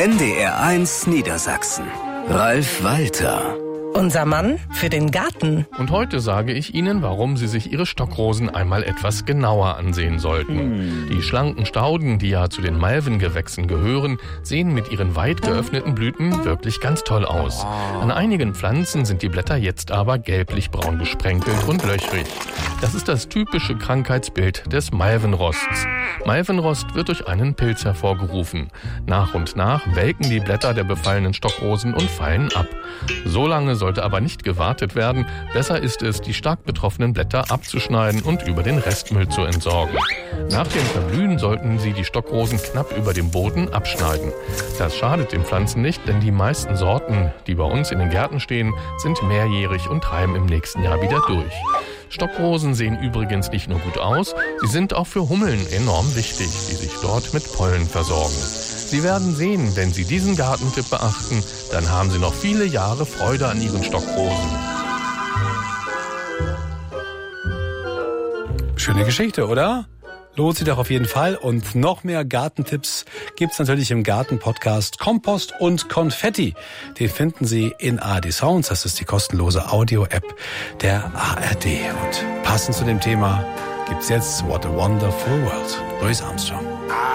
NDR1 Niedersachsen. Ralf Walter. Unser Mann für den Garten. Und heute sage ich Ihnen, warum Sie sich Ihre Stockrosen einmal etwas genauer ansehen sollten. Die schlanken Stauden, die ja zu den Malvengewächsen gehören, sehen mit ihren weit geöffneten Blüten wirklich ganz toll aus. An einigen Pflanzen sind die Blätter jetzt aber gelblich-braun gesprenkelt und löchrig. Das ist das typische Krankheitsbild des Malvenrosts. Malvenrost wird durch einen Pilz hervorgerufen. Nach und nach welken die Blätter der befallenen Stockrosen und fallen ab. So lange sollte aber nicht gewartet werden. Besser ist es, die stark betroffenen Blätter abzuschneiden und über den Restmüll zu entsorgen. Nach dem Verblühen sollten Sie die Stockrosen knapp über dem Boden abschneiden. Das schadet den Pflanzen nicht, denn die meisten Sorten, die bei uns in den Gärten stehen, sind mehrjährig und treiben im nächsten Jahr wieder durch. Stockrosen sehen übrigens nicht nur gut aus, sie sind auch für Hummeln enorm wichtig, die sich dort mit Pollen versorgen. Sie werden sehen, wenn Sie diesen Gartentipp beachten, dann haben Sie noch viele Jahre Freude an Ihren Stockrosen. Schöne Geschichte, oder? Lohnt sich doch auf jeden Fall. Und noch mehr Gartentipps gibt's natürlich im Garten-Podcast Kompost und Konfetti. Den finden Sie in ARD Sounds. Das ist die kostenlose Audio-App der ARD. Und passend zu dem Thema gibt's jetzt What a Wonderful World. Louis Armstrong.